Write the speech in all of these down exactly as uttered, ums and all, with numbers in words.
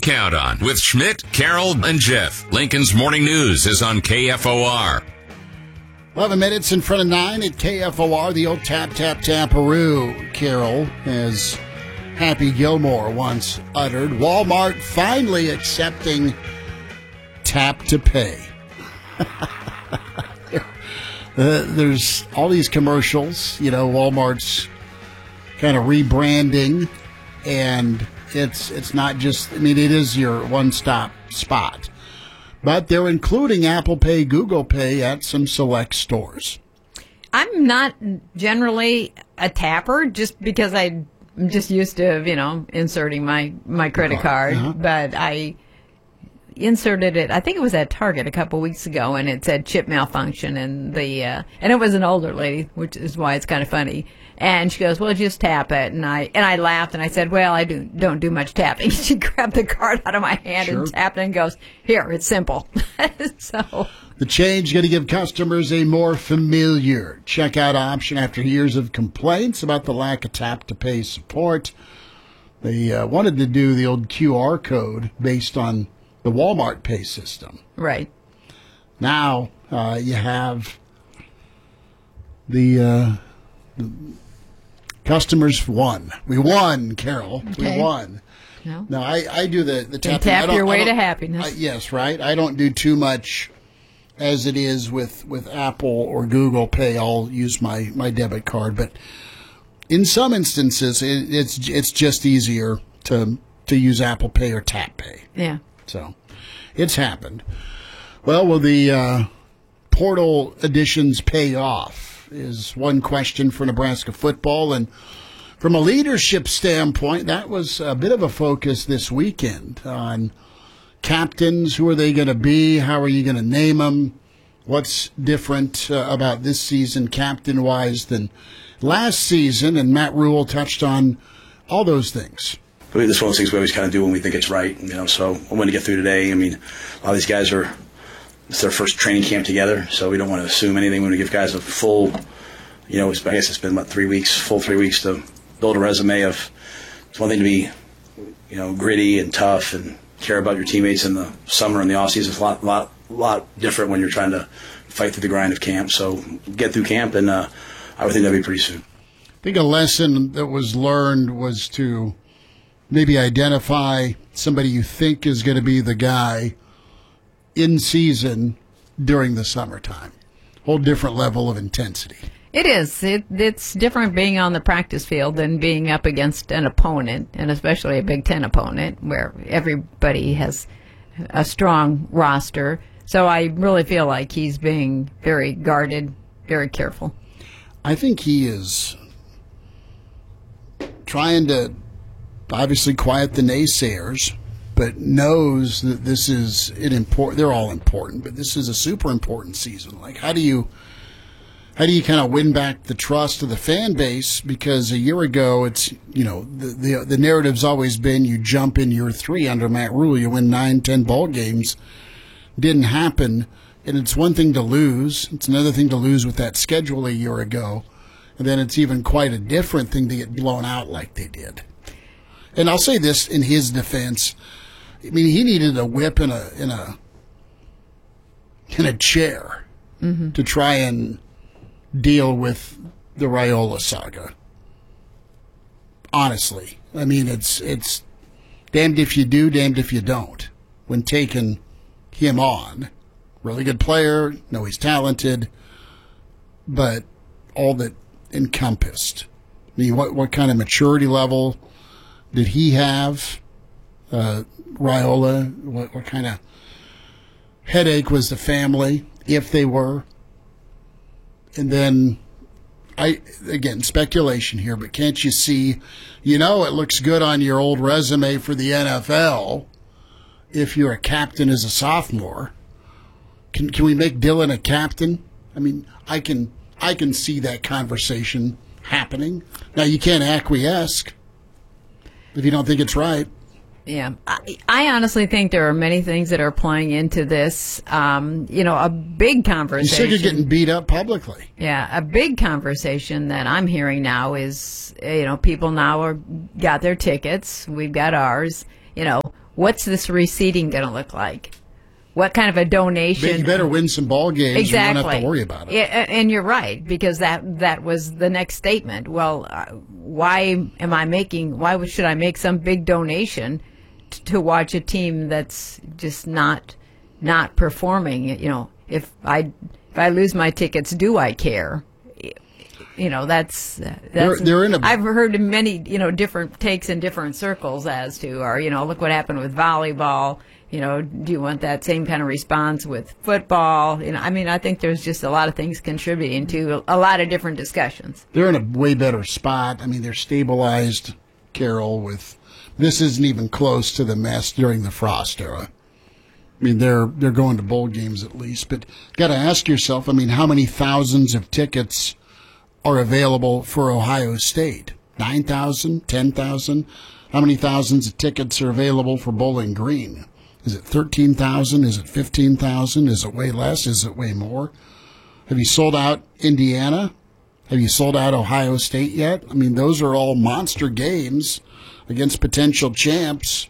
Count on with Schmidt, Carol, and Jeff. Lincoln's Morning News is on K F O R. eleven minutes in front of nine at K F O R, the old tap, tap, taparoo, Carol, as Happy Gilmore once uttered. Walmart finally accepting tap to pay. uh, there's all these commercials, you know, Walmart's kind of rebranding, and it's it's not just, I mean, it is your one-stop spot. But they're including Apple Pay, Google Pay at some select stores. I'm not generally a tapper just because I'm just used to, you know, inserting my, my credit card. Uh-huh. But I inserted it, I think it was at Target a couple weeks ago, and it said chip malfunction. And the uh, and it was an older lady, which is why it's kind of funny. And she goes, well, just tap it. And I and I laughed, and I said, well, I do, don't do much tapping. She grabbed the card out of my hand Sure. and tapped it and goes, here, it's simple. So The change going to give customers a more familiar checkout option after years of complaints about the lack of tap-to-pay support. They uh, wanted to do the old Q R code based on the Walmart Pay system. right. Now uh, you have the, uh, the customers won. We won, Carol. Okay. We won. No. No, I, I do the, the And tapping. tap I don't- your I way don't- to happiness. I, yes, right. I don't do too much as it is with, with Apple or Google Pay. I'll use my, my debit card. But in some instances, it, it's it's just easier to to use Apple Pay or Tap Pay. Yeah. So it's happened. Well, will the uh, portal additions pay off is one question for Nebraska football. And from a leadership standpoint, that was a bit of a focus this weekend on captains. Who are they going to be? How are you going to name them? What's different uh, about this season captain-wise than last season? And Matt Rule touched on all those things. I mean, this is one of those things we always kind of do when we think it's right, you know. So I want to get through today. I mean, a lot of these guys are, it's their first training camp together, so we don't want to assume anything. We want to give guys a full, you know, I guess it's been about three weeks, full three weeks to build a resume of, it's one thing to be, you know, gritty and tough and care about your teammates in the summer and the off season. It's a lot, lot, lot different when you're trying to fight through the grind of camp. So get through camp, and uh, I would think that'd be pretty soon. I think a lesson that was learned was to maybe identify somebody you think is going to be the guy in season during the summertime. Whole different level of intensity. It is. It, it's different being on the practice field than being up against an opponent, and especially a Big Ten opponent where everybody has a strong roster. So I really feel like he's being very guarded, very careful. I think he is trying to obviously quiet the naysayers, but knows that this is an important. They're all important, but this is a super important season. Like, how do you, how do you kind of win back the trust of the fan base? Because a year ago, it's, you know, the the, the narrative's always been you jump in year three under Matt Rule, you win nine, ten ball games. Didn't happen, and it's one thing to lose. It's another thing to lose with that schedule a year ago, and then it's even quite a different thing to get blown out like they did. And I'll say this in his defense: I mean, he needed a whip in a in a in a chair mm-hmm. to try and deal with the Raiola saga. Honestly, I mean, it's it's damned if you do, damned if you don't. When taking him on, really good player, know he's talented, but all that encompassed. I mean, what what kind of maturity level did he have? Uh, Raiola, what, what kind of headache was the family, if they were? And then, I again, speculation here, but can't you see, you know, it looks good on your old resume for the N F L if you're a captain as a sophomore. Can can we make Dylan a captain? I mean, I can I can see that conversation happening. Now, you can't acquiesce if you don't think it's right. Yeah, I, I honestly think there are many things that are playing into this. Um, you know, a big He's conversation. sick of getting beat up publicly. Yeah, a big conversation that I'm hearing now is, you know, people now are got their tickets. We've got ours. You know, what's this reseeding going to look like? What kind of a donation? You better win some ball games. Exactly. You don't have to worry about it. Yeah, and you're right, because that that was the next statement. Well, uh, why am I making? Why should I make some big donation t- to watch a team that's just not not performing? You know, if I if I lose my tickets, do I care? You know, that's that's. They're, they're in a, I've heard many, you know, different takes in different circles as to, or you know, look what happened with volleyball. You know, do you want that same kind of response with football? You know, I mean, I think there's just a lot of things contributing to a lot of different discussions. They're in a way better spot. I mean, they're stabilized, Carol, with this isn't even close to the mess during the Frost era. I mean, they're they're going to bowl games at least, but got to ask yourself, I mean, how many thousands of tickets are available for Ohio State? nine thousand, ten thousand? How many thousands of tickets are available for Bowling Green? Is it thirteen thousand? Is it fifteen thousand? Is it way less? Is it way more? Have you sold out Indiana? Have you sold out Ohio State yet? I mean, those are all monster games against potential champs.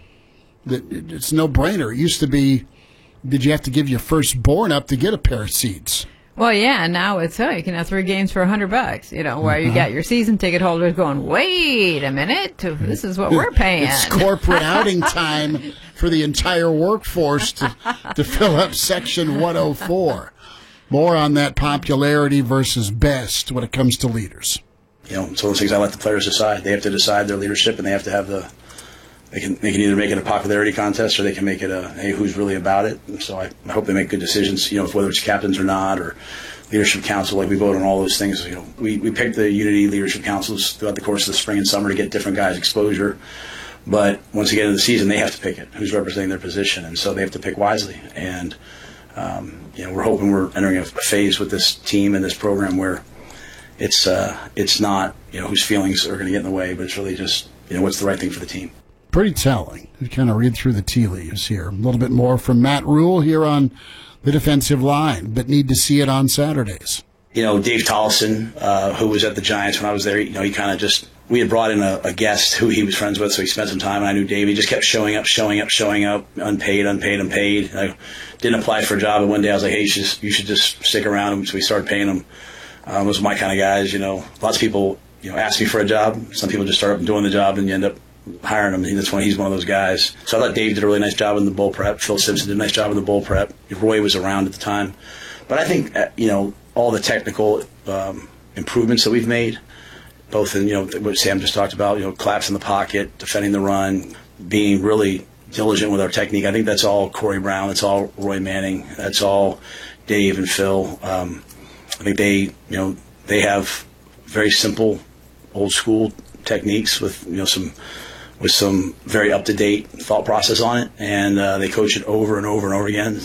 It's a no-brainer. It used to be, did you have to give your firstborn up to get a pair of seats? Well, yeah, and now it's, oh, you can have three games for a hundred bucks, you know, where you got your season ticket holders going, wait a minute, this is what we're paying. It's corporate outing time for the entire workforce to, to fill up Section one oh four. More on that popularity versus best when it comes to leaders. You know, it's one of those things I let the players decide. They have to decide their leadership, and they have to have the, they can they can either make it a popularity contest or they can make it a, hey, who's really about it. And so I, I hope they make good decisions, you know, whether it's captains or not, or leadership council, like we vote on all those things. You know, we, we picked the Unity leadership councils throughout the course of the spring and summer to get different guys exposure. But once they get into the season, they have to pick it, who's representing their position. And so they have to pick wisely. And, um, you know, we're hoping we're entering a phase with this team and this program where it's uh, it's not, you know, whose feelings are going to get in the way, but it's really just, you know, what's the right thing for the team. Pretty telling. You kind of read through the tea leaves here. A little bit more from Matt Rule here on the defensive line, but need to see it on Saturdays. You know, Dave Tollison, uh, who was at the Giants when I was there, you know, he kind of just, we had brought in a, a guest who he was friends with, so he spent some time, and I knew Dave. He just kept showing up, showing up, showing up, unpaid, unpaid, unpaid. I didn't apply for a job, and one day I was like, hey, you should just, you should just stick around. So we started paying him. Um, those are my kind of guys, you know. Lots of people, you know, ask me for a job. Some people just start up doing the job, and you end up hiring him. That's when he's one of those guys. So I thought Dave did a really nice job in the bowl prep. Phil Simpson did a nice job in the bowl prep. Roy was around at the time. But I think, uh, you know, all the technical um, improvements that we've made, both in, you know, what Sam just talked about, you know, collapse in the pocket, defending the run, being really diligent with our technique. I think that's all Corey Brown. That's all Roy Manning. That's all Dave and Phil. Um, I think they, you know, they have very simple, old school techniques with, you know, some with some very up-to-date thought process on it, and uh, they coach it over and over and over again.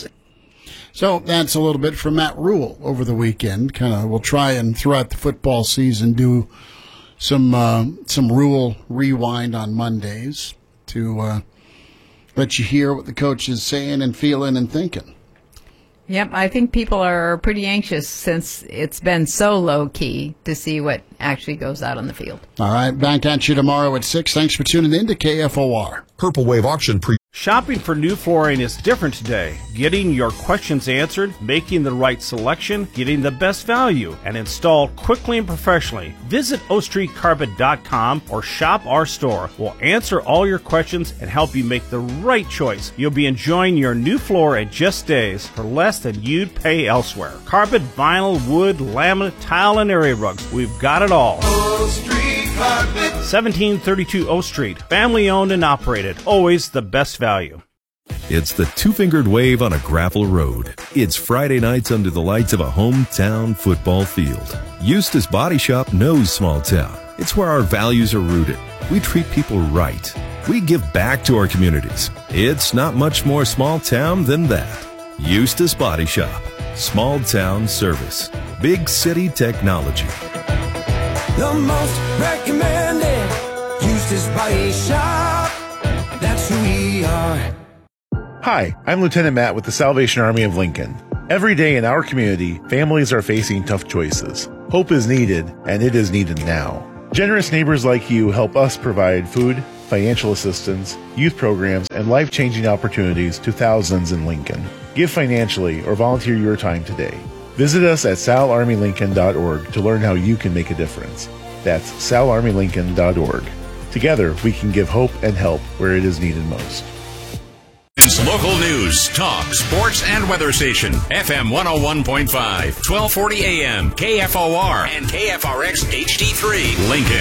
So that's a little bit from Matt Rule over the weekend. Kind of, we'll try and throughout the football season do some uh, some Rule rewind on Mondays to uh, let you hear what the coach is saying and feeling and thinking. Yep, I think people are pretty anxious since it's been so low-key to see what actually goes out on the field. All right, back at you tomorrow at six. Thanks for tuning in to K F O R. Purple Wave Auction pre- Shopping for new flooring is different today. Getting your questions answered, making the right selection, getting the best value, and installed quickly and professionally. Visit O Street Carpet dot com or shop our store. We'll answer all your questions and help you make the right choice. You'll be enjoying your new floor at just days for less than you'd pay elsewhere. Carpet, vinyl, wood, laminate, tile, and area rugs. We've got it all. O Street Carpet. seventeen thirty-two O Street. Family owned and operated. Always the best value. It's the two-fingered wave on a gravel road. It's Friday nights under the lights of a hometown football field. Eustace Body Shop knows small town. It's where our values are rooted. We treat people right. We give back to our communities. It's not much more small town than that. Eustace Body Shop. Small town service. Big city technology. The most recommended Eustace Body Shop. That's who we are. Hi, I'm Lieutenant Matt with the Salvation Army of Lincoln. Every day in our community, families are facing tough choices. Hope is needed, and it is needed now. Generous neighbors like you help us provide food, financial assistance, youth programs, and life-changing opportunities to thousands in Lincoln. Give financially or volunteer your time today. Visit us at sal army lincoln dot org to learn how you can make a difference. That's sal army lincoln dot org. Together, we can give hope and help where it is needed most. It's local news, talk, sports, and weather station. F M one oh one point five, twelve forty A M, K F O R, and K F R X H D three, Lincoln.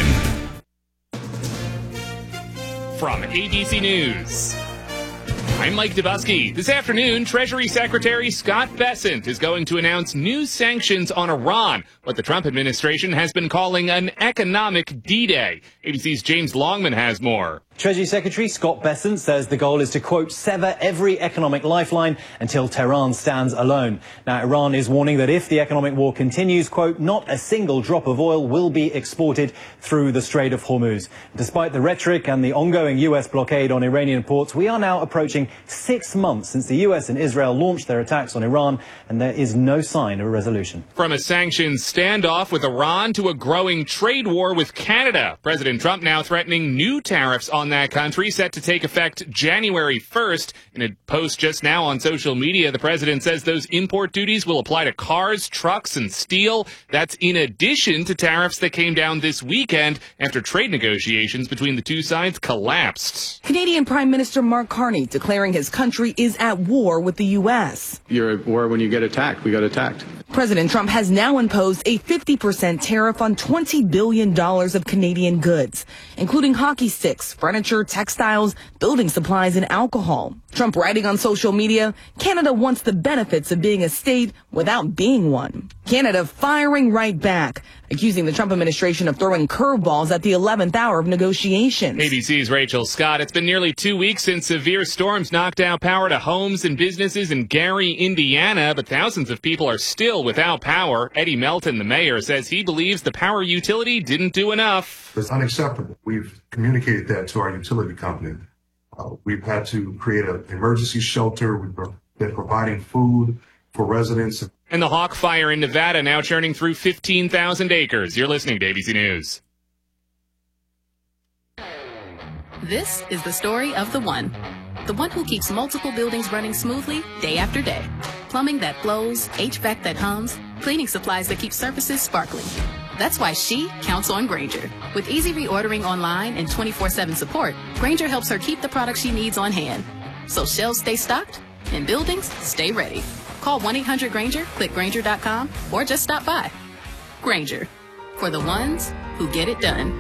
From A B C News, I'm Mike Dubusky. This afternoon, Treasury Secretary Scott Bessent is going to announce new sanctions on Iran, what the Trump administration has been calling an economic D-Day. A B C's James Longman has more. Treasury Secretary Scott Bessent says the goal is to, quote, sever every economic lifeline until Tehran stands alone. Now, Iran is warning that if the economic war continues, quote, not a single drop of oil will be exported through the Strait of Hormuz. Despite the rhetoric and the ongoing U S blockade on Iranian ports, we are now approaching six months since the U S and Israel launched their attacks on Iran, and there is no sign of a resolution. From a sanctions standoff with Iran to a growing trade war with Canada, President Trump now threatening new tariffs on that country, set to take effect January first. In a post just now on social media, the president says those import duties will apply to cars, trucks, and steel. That's in addition to tariffs that came down this weekend after trade negotiations between the two sides collapsed. Canadian Prime Minister Mark Carney declaring his country is at war with the U S. You're at war when you get attacked. We got attacked. President Trump has now imposed a fifty percent tariff on twenty billion dollars of Canadian goods, including hockey sticks, furniture, textiles, building supplies, and alcohol. Trump writing on social media, Canada wants the benefits of being a state without being one. Canada firing right back, accusing the Trump administration of throwing curveballs at the eleventh hour of negotiations. A B C's Rachel Scott. It's been nearly two weeks since severe storms knocked out power to homes and businesses in Gary, Indiana, but thousands of people are still without power. Eddie Melton, the mayor, says he believes the power utility didn't do enough. It's unacceptable. We've communicated that to our utility company. Uh, we've had to create an emergency shelter. We've been providing food for residents. And the Hawk Fire in Nevada now churning through fifteen thousand acres. You're listening to A B C News. This is the story of the one. The one who keeps multiple buildings running smoothly day after day. Plumbing that flows, H V A C that hums, cleaning supplies that keep surfaces sparkling. That's why she counts on Grainger. With easy reordering online and twenty-four seven support, Grainger helps her keep the products she needs on hand. So shelves stay stocked and buildings stay ready. Call one eight hundred Grainger, click Grainger dot com, or just stop by. Grainger, for the ones who get it done.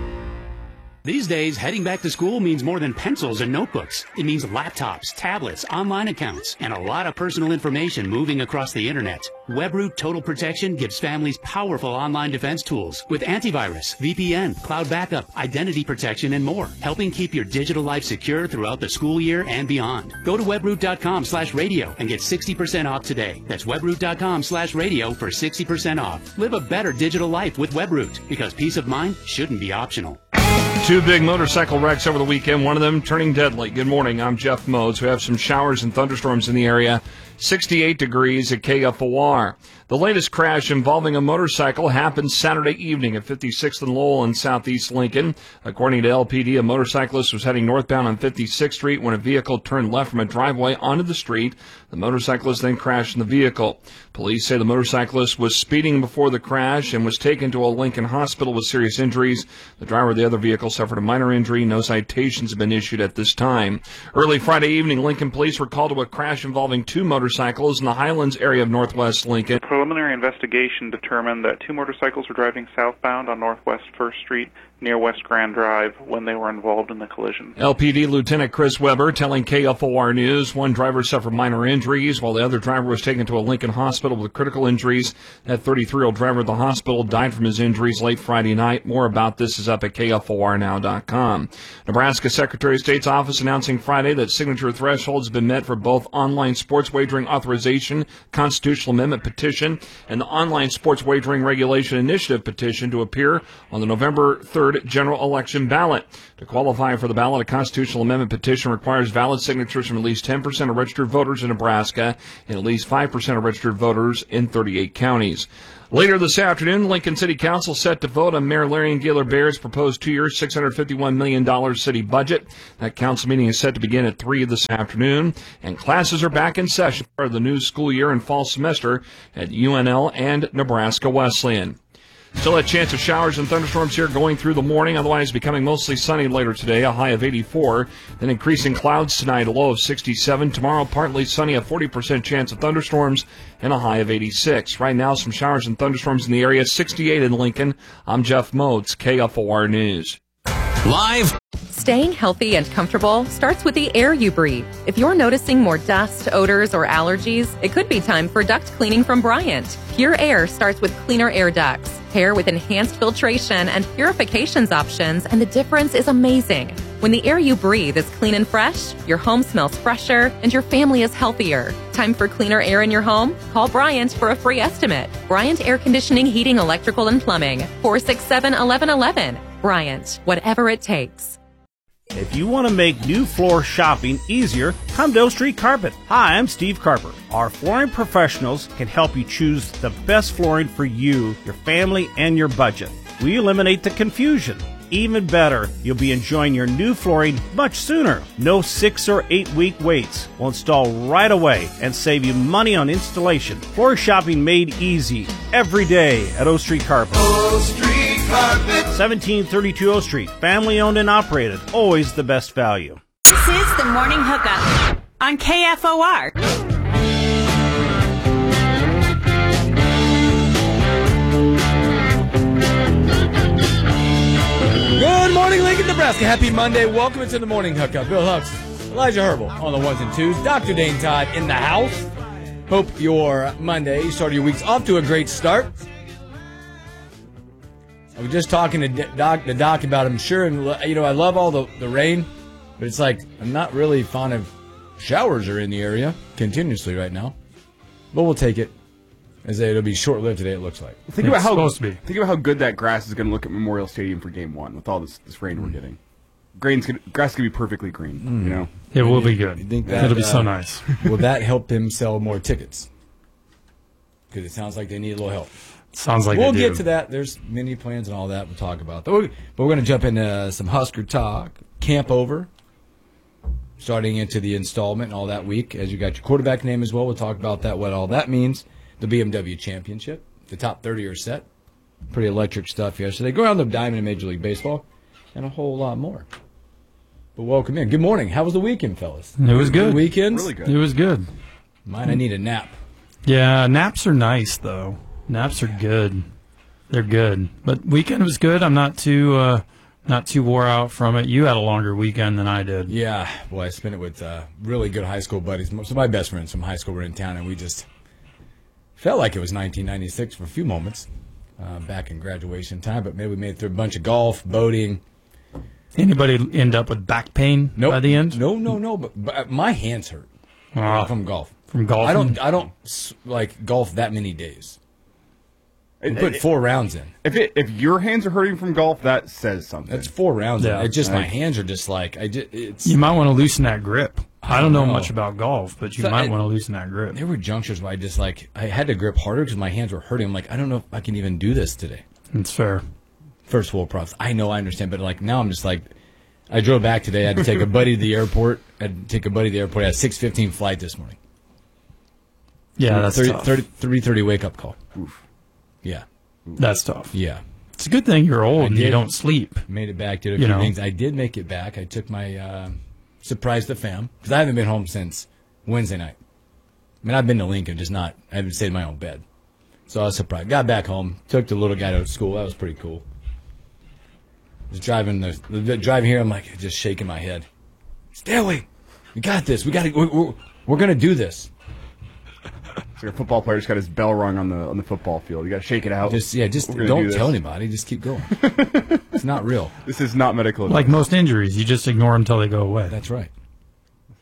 These days, heading back to school means more than pencils and notebooks. It means laptops, tablets, online accounts, and a lot of personal information moving across the internet. WebRoot Total Protection gives families powerful online defense tools with antivirus, V P N, cloud backup, identity protection, and more, helping keep your digital life secure throughout the school year and beyond. Go to webroot dot com slash radio and get sixty percent off today. That's webroot dot com slash radio for sixty percent off. Live a better digital life with WebRoot, because peace of mind shouldn't be optional. Two big motorcycle wrecks over the weekend, one of them turning deadly. Good morning, I'm Jeff Modes. We have some showers and thunderstorms in the area. sixty-eight degrees at K F O R. The latest crash involving a motorcycle happened Saturday evening at fifty-sixth and Lowell in southeast Lincoln. According to L P D, a motorcyclist was heading northbound on fifty-sixth Street when a vehicle turned left from a driveway onto the street. The motorcyclist then crashed in the vehicle. Police say the motorcyclist was speeding before the crash and was taken to a Lincoln hospital with serious injuries. The driver of the other vehicle suffered a minor injury. No citations have been issued at this time. Early Friday evening, Lincoln police were called to a crash involving two motorcycles in the Highlands area of northwest Lincoln. Preliminary investigation determined that two motorcycles were driving southbound on Northwest First Street near West Grand Drive when they were involved in the collision. L P D Lieutenant Chris Weber telling K F O R News one driver suffered minor injuries while the other driver was taken to a Lincoln hospital with critical injuries. That thirty-three-year-old driver at the hospital died from his injuries late Friday night. More about this is up at K F O R now dot com. Nebraska Secretary of State's office announcing Friday that signature thresholds have been met for both online sports wagering authorization constitutional amendment petition and the online sports wagering regulation initiative petition to appear on the November third third general election ballot. To qualify for the ballot, a constitutional amendment petition requires valid signatures from at least ten percent of registered voters in Nebraska and at least five percent of registered voters in thirty-eight counties. Later this afternoon, Lincoln City Council set to vote on Mayor Larry Gaylor Bair's proposed two-year, six hundred fifty-one million dollars city budget. That council meeting is set to begin at three this afternoon, and classes are back in session for the new school year and fall semester at U N L and Nebraska Wesleyan. Still a chance of showers and thunderstorms here going through the morning, otherwise becoming mostly sunny later today, a high of eighty-four. Then increasing clouds tonight, a low of sixty-seven. Tomorrow, partly sunny, a forty percent chance of thunderstorms, and a high of eighty-six. Right now, some showers and thunderstorms in the area, sixty-eight in Lincoln. I'm Jeff Moats, K F O R News. Live. Staying healthy and comfortable starts with the air you breathe. If you're noticing more dust, odors, or allergies, it could be time for duct cleaning from Bryant. Pure Air starts with cleaner air ducts. Pair with enhanced filtration and purifications options, and the difference is amazing. When the air you breathe is clean and fresh, your home smells fresher, and your family is healthier. Time for cleaner air in your home? Call Bryant for a free estimate. Bryant Air Conditioning, Heating, Electrical, and Plumbing. four six seven, one one one one. Bryant, whatever it takes. If you want to make new floor shopping easier, come to O Street Carpet. Hi, I'm Steve Carper. Our flooring professionals can help you choose the best flooring for you, your family, and your budget. We eliminate the confusion. Even better, you'll be enjoying your new flooring much sooner. No six or eight week waits. We'll install right away and save you money on installation. Floor shopping made easy every day at O Street Carpet. O Street Carpet. seventeen thirty-two O Street, family owned and operated. Always the best value. This is the Morning Hookup on K F O R. Good morning, Lincoln, Nebraska. Happy Monday. Welcome into the Morning Hookup. Bill Hucks, Elijah Herbal on the ones and twos. Doctor Dane Todd in the house. Hope your Monday, you started your weeks off to a great start. I was just talking to Doc, the Doc about, I'm sure, and you know, I love all the, the rain, but it's like I'm not really fond of showers are in the area continuously right now. But we'll take it. As it'll be short-lived today, it looks like. Think about how supposed to be. Think about how good that grass is going to look at Memorial Stadium for Game One with all this, this rain mm. we're getting. Grain's gonna, grass is going to be perfectly green. Mm. You know, it will be good. You think that, It'll be uh, so nice. Will that help him sell more tickets? Because it sounds like they need a little help. Sounds like we'll they get do. to that. There's many plans and all that. We'll talk about that. But we're going to jump into uh, some Husker talk. Camp over. Starting into the installment and all that week. As you got your quarterback name as well. We'll talk about that. What all that means. The B M W Championship. The top thirty are set. Pretty electric stuff yesterday. Go around the diamond in Major League Baseball. And a whole lot more. But welcome in. Good morning. How was the weekend, fellas? It was good. good weekends? Really good. It was good. Mine, I need a nap. Yeah, naps are nice, though. Naps are good. They're good. But weekend was good. I'm not too uh, not too wore out from it. You had a longer weekend than I did. Yeah. Boy, I spent it with uh, really good high school buddies. Most of my best friends from high school were in town, and we just felt like it was nineteen ninety-six for a few moments uh, back in graduation time. But maybe we made it through a bunch of golf, boating. Anybody end up with back pain nope. by the end? No, no, no. But, but my hands hurt uh, from golf. From golf, I don't. I don't like golf that many days. We put four rounds in. If it, if your hands are hurting from golf, that says something. That's four rounds. Yeah. In. It's just Right. my hands are just like I just. It's, You might want to loosen that grip. I don't know, know. much about golf, but you So might I- want to loosen that grip. There were junctures where I just like I had to grip harder because my hands were hurting. I'm like, I don't know if I can even do this today. It's fair. First world problems. I know, I understand, but like now I'm just like, I drove back today. I had to take a buddy to the airport. I had to take a buddy to the airport. I had a six fifteen flight this morning. Yeah, that's thirty, tough. thirty, three thirty wake up call. Oof. Yeah. That's tough. Yeah. It's a good thing you're old I and you did- don't sleep. Made it back, did a You few know. things. I did make it back. I took my, uh, surprised the fam, because I haven't been home since Wednesday night. I mean, I've been to Lincoln, just not, I haven't stayed in my own bed. So I was surprised. Got back home, took the little guy to school. That was pretty cool. Was driving the, the driving here, I'm like, just shaking my head. Stay away. We got this. We got to, we're, we're, we're going to do this. It's like a football player's got his bell rung on the on the football field. You got to shake it out. Just yeah, just We're gonna don't do tell this. anybody. Just keep going. It's not real. This is not medical advice. Like most injuries, you just ignore them until they go away. That's right. It's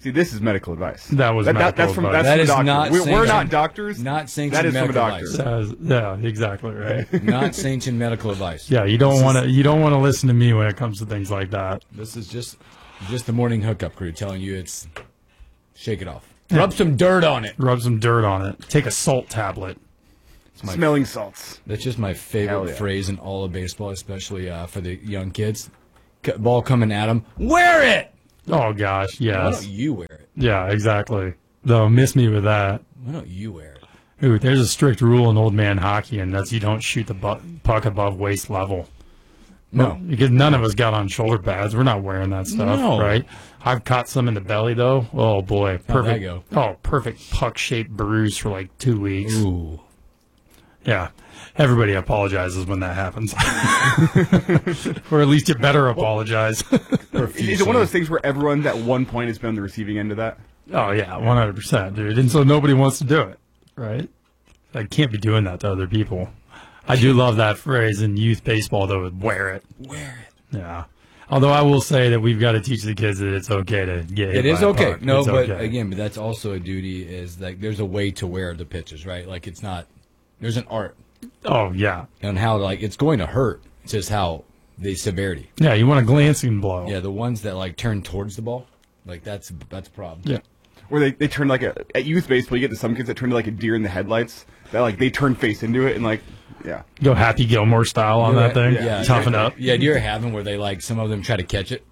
See, this is medical advice. That was that, medical That's from advice. that's That from is a doctor. not We're, we're sanctioned- not doctors. Not sanctioned That is from a medical doctor. advice. Uh, yeah, exactly right. Not sanctioned medical advice. Yeah, you don't This want is- to. You don't want to listen to me when it comes to things like that. This is just just the morning hookup crew telling you it's shake it off. Rub some dirt on it. Rub some dirt on it. Take a salt tablet. It's my- Smelling salts. That's just my Hell favorite yeah. phrase in all of baseball, especially uh, for the young kids. C- Ball coming at them. Wear it! Oh gosh, Why yes. don't you wear it? Yeah, exactly. Though miss me with that. Why don't you wear it? Ooh, there's a strict rule in old man hockey, and that's you don't shoot the bu- puck above waist level. No. Because none of us got on shoulder pads. We're not wearing that stuff, No. right? I've caught some in the belly, though. Oh, boy. How'd that Perfect. go? Oh, perfect puck-shaped bruise for like two weeks. Ooh. Yeah. Everybody apologizes when that happens. Or at least you better apologize. Is it one of those things where everyone's at one point has been on the receiving end of that? Oh, yeah, one hundred percent, dude. And so nobody wants to do it, right? I can't be doing that to other people. I do love that phrase in youth baseball, though, wear it. Wear it. Yeah. Although I will say that we've got to teach the kids that it's okay to get hit It is by a okay. puck. No, It's but okay. again, but that's also a duty is like there's a way to wear the pitches, right? Like it's not, there's an art. Oh, yeah. And how, like, it's going to hurt. It's just how the severity. Yeah, you want a glancing blow. Yeah, the ones that, like, turn towards the ball, like, that's that's a problem. Yeah. Where they, they turn like a, at youth baseball, you get to some kids that turn to like a deer in the headlights. That like they turn face into it and like, yeah. Go Happy Gilmore style on that thing. Yeah, Toughen yeah, up. Yeah, do you ever have them where they, like, some of them try to catch it?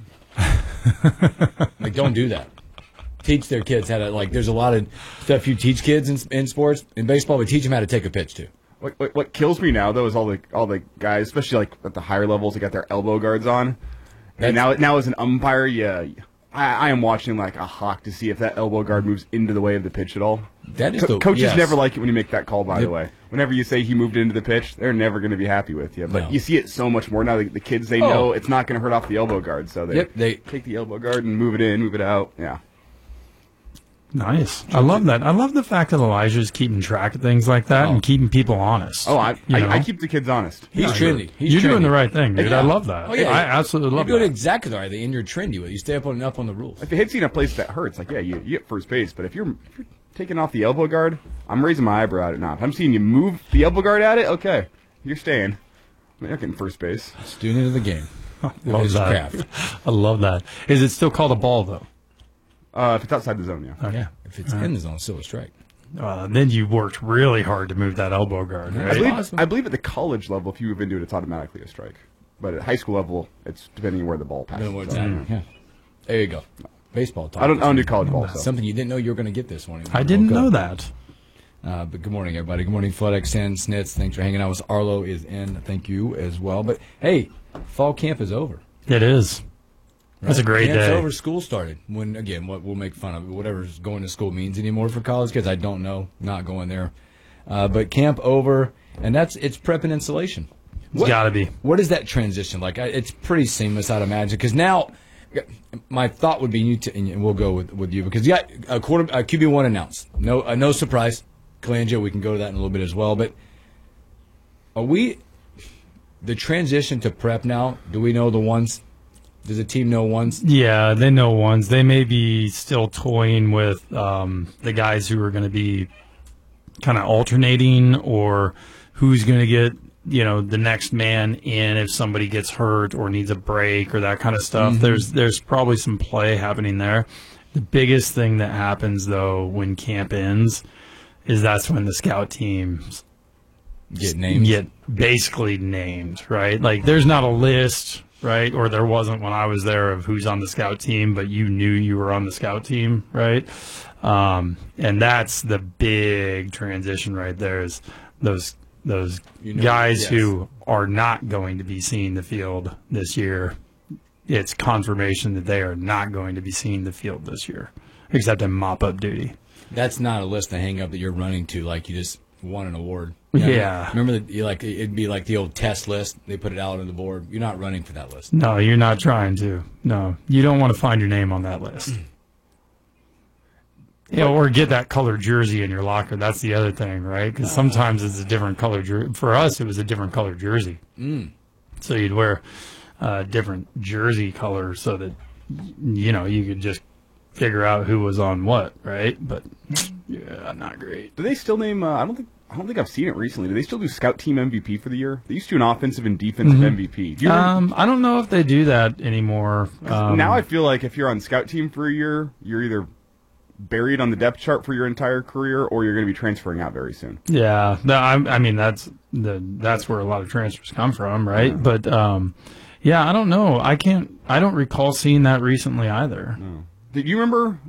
Like, don't do that. Teach their kids how to, like, there's a lot of stuff you teach kids in, in sports, in baseball, but teach them how to take a pitch, too. What, what what kills me now though is all the all the guys, especially like at the higher levels, they got their elbow guards on. And now now as an umpire, yeah, I, I am watching like a hawk to see if that elbow guard moves into the way of the pitch at all. That is Co- the- coaches yes. never like it when you make that call. By Yep. the way, whenever you say he moved into the pitch, they're never going to be happy with you. But No. you see it so much more now. The, the kids they Oh. know it's not going to hurt off the elbow guard, so they Yep, they- take the elbow guard and move it in, move it out. Yeah. Nice. I love that. I love the fact that Elijah's keeping track of things like that and keeping people honest. Oh, I You know? I, I keep the kids honest. He's Yeah, trendy. you're- He's you're doing trendy. the right thing, dude. Yeah. I love that. Oh, yeah. I absolutely love You're doing that. exactly the right thing, and you're trendy with it. You stay up on up on the rules. If it hits you in a place that hurts, like yeah, you, you get first base. But if you're, if you're taking off the elbow guard, I'm raising my eyebrow at it now. If I'm seeing you move the elbow guard at it, okay, you're staying. You're not getting first base. Student of the game. love His that. craft. I love that. Is it still called a ball, though? Uh, if it's outside the zone, yeah. Okay. Yeah, if it's All right. in the zone, it's still a strike. Uh, then you worked really hard to move that elbow guard, I right? believe, I believe at the college level, if you move into it, it's automatically a strike. But at high school level, it's depending on where the ball passes. Depending on what's So, happening. Yeah. There you go. Baseball talk. I don't- I don't do college ball, so. Something you didn't know you were going to get this morning. I didn't know that. Uh, but good morning, everybody. Good morning, Flood X ten, Snits. Thanks for hanging out with us. Arlo is in. Thank you as well. But hey, fall camp is over. It is. That's a great Camp's day. over. School started. When again, what we'll make fun of whatever going to school means anymore for college kids. I don't know. Not going there. Uh, but camp over, and that's it's prep and insulation. It's gotta be. What is that transition like? I, it's pretty seamless, I'd imagine. Because now, my thought would be you, t- and we'll go with, with you because you got a quarter a Q B one announced. No, uh, no surprise. Colangio, we can go to that in a little bit as well. But are we the transition to prep now? Do we know the ones? Does the team know ones? Yeah, they know ones. They may be still toying with um, the guys who are going to be kind of alternating or who's going to get, you know, the next man in if somebody gets hurt or needs a break or that kind of stuff. Mhm. There's there's probably some play happening there. The biggest thing that happens, though, when camp ends is that's when the scout teams Get named. get basically named, right? Like, there's not a list, right? Or there wasn't when I was there of who's on the scout team, but you knew you were on the scout team, right? Um, and that's the big transition right there is those those You know, guys yes. who are not going to be seeing the field this year. It's confirmation that they are not going to be seeing the field this year, except in mop-up duty. That's not a list to hang up that you're running to like you just won an award. You know, Yeah. Remember that you like it'd be like the old test list. They put it out on the board. You're not running for that list. No, you're not trying to. No, you don't want to find your name on that list. Yeah, or get that colored jersey in your locker. That's the other thing, right? Because sometimes it's a different color jersey. For us, it was a different color jersey. Mm. So you'd wear a different jersey color so that, you know, you could just figure out who was on what, right? But yeah, not great. Do they still name? Uh, I don't think. I don't think I've seen it recently. Do they still do Scout Team M V P for the year? They used to do an offensive and defensive Mhm. M V P. Do you remember- Um, I don't know if they do that anymore. Um, now I feel like if you're on Scout Team for a year, you're either buried on the depth chart for your entire career, or you're going to be transferring out very soon. Yeah, no, I, I mean that's the that's where a lot of transfers come from, right? Yeah. But um, yeah, I don't know. I can't. I don't recall seeing that recently either. No. Did you remember